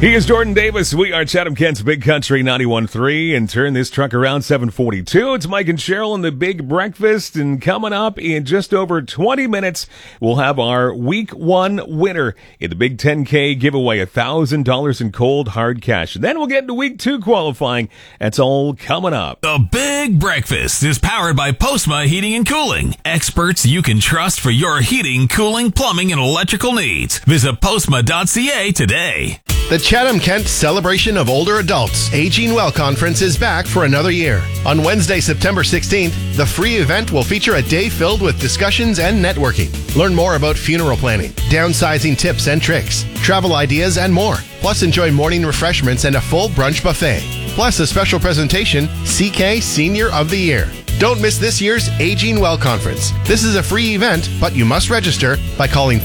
He is Jordan Davis. We are Chatham-Kent's Big Country 91.3 and turn this truck around 7:42. It's Mike and Cheryl in the Big Breakfast, and coming up in just over 20 minutes, we'll have our Week 1 winner in the Big 10K giveaway, $1,000 in cold hard cash. And then we'll get into Week 2 qualifying. That's all coming up. The Big Breakfast is powered by Postma Heating and Cooling. Experts you can trust for your heating, cooling, plumbing, and electrical needs. Visit postma.ca today. The Chatham-Kent Celebration of Older Adults Aging Well Conference is back for another year. On Wednesday, September 16th, the free event will feature a day filled with discussions and networking. Learn more about funeral planning, downsizing tips and tricks, travel ideas, and more. Plus, enjoy morning refreshments and a full brunch buffet. Plus, a special presentation, CK Senior of the Year. Don't miss this year's Aging Well Conference. This is a free event, but you must register by calling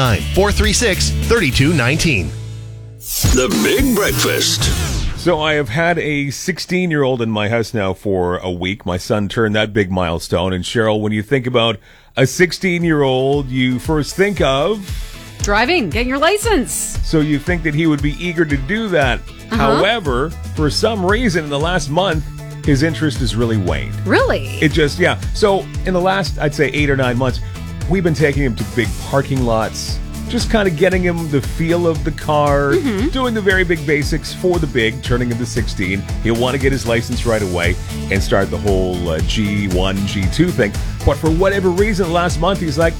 519-436-3219. The Big Breakfast. So I have had a 16-year-old in my house now for a week. My son turned that big milestone. And Cheryl, when you think about a 16-year-old, you first think of driving, getting your license. So you think that he would be eager to do that. However, for some reason in the last month, his interest has really waned. Really? It just, yeah. So in the last, I'd say 8 or 9 months, we've been taking him to big parking lots, just kind of getting him the feel of the car, doing the very big basics for the big, turning him to 16. He'll want to get his license right away and start the whole G1, G2 thing. But for whatever reason, last month, he's like,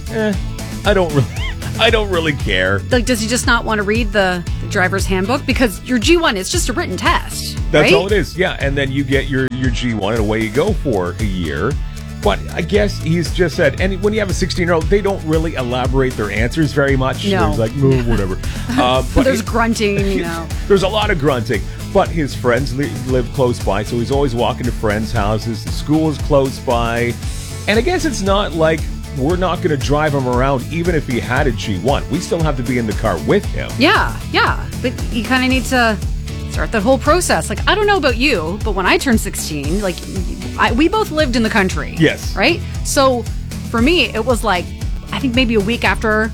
I don't really care. Like, does he just not want to read the driver's handbook? Because your G1 is just a written test, That's right? all it is, yeah. And then you get your G1 and away you go for a year. But I guess he's just said, and when you have a 16-year-old, they don't really elaborate their answers very much. No. There's like, whatever. But There's grunting, you know. There's a lot of grunting. But his friends live close by, so he's always walking to friends' houses. The school is close by. And I guess it's not like we're not going to drive him around even if he had a G1. We still have to be in the car with him. Yeah. But you kind of need to start that whole process. Like, I don't know about you, but when I turned 16, like, we both lived in the country. Yes. Right? So for me, it was like, I think maybe a week after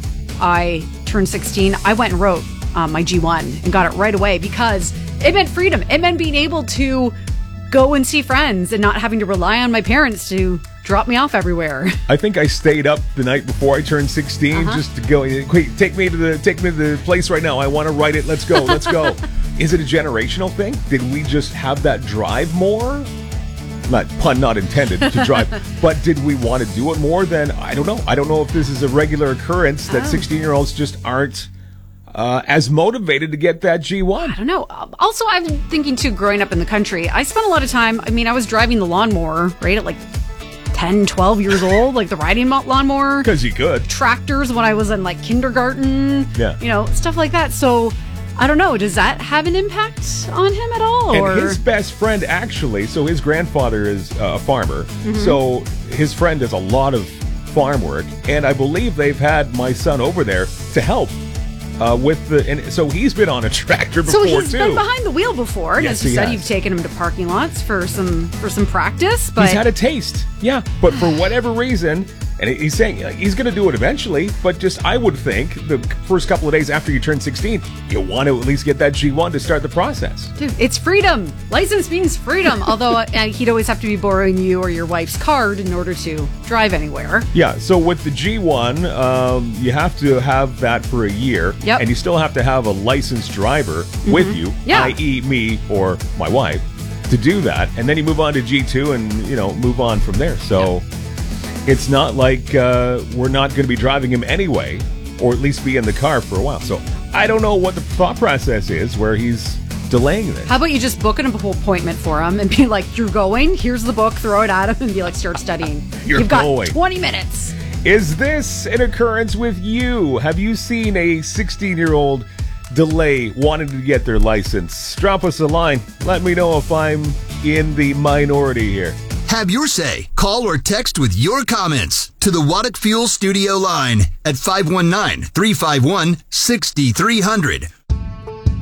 I turned 16, I went and wrote my G1 and got it right away because it meant freedom. It meant being able to go and see friends and not having to rely on my parents to drop me off everywhere. I think I stayed up the night before I turned 16 just to go. Wait, take me to the place right now. I want to write it. Let's go. Is it a generational thing? Did we just have that drive more? Not pun not intended to drive, but did we want to do it more than, I don't know. I don't know if this is a regular occurrence that 16-year-olds just aren't as motivated to get that G1. I don't know. Also, I'm thinking too, growing up in the country, I spent a lot of time, I was driving the lawnmower, right, at like 10, 12 years old, like the riding lawnmower. Because you could. Tractors when I was in like kindergarten. Yeah. Stuff like that. So, I don't know. Does that have an impact on him at all? And his best friend, actually, so his grandfather is a farmer. So his friend does a lot of farm work. And I believe they've had my son over there to help so he's been on a tractor before, too. So he's been behind the wheel before. And Yes, as you said, has. you've taken him to parking lots for some practice. But He's had a taste, yeah. But for whatever reason, and he's saying he's going to do it eventually, but just I would think the first couple of days after you turn 16, you want to at least get that G1 to start the process. dude, it's freedom. License means freedom. Although he'd always have to be borrowing you or your wife's card in order to drive anywhere. Yeah, so with the G1, you have to have that for a year. Yep. And you still have to have a licensed driver with you, Yeah. i.e. me or my wife, to do that. And then you move on to G2 and, move on from there. So it's not like we're not going to be driving him anyway, or at least be in the car for a while. So I don't know what the thought process is where he's delaying this. How about you just book an appointment for him and be like, you're going, here's the book, throw it at him and be like, start studying. You've got going. 20 minutes. Is this an occurrence with you? Have you seen a 16-year-old delay wanting to get their license? Drop us a line. Let me know if I'm in the minority here. Have your say. Call or text with your comments to the Waddick Fuel Studio line at 519-351-6300.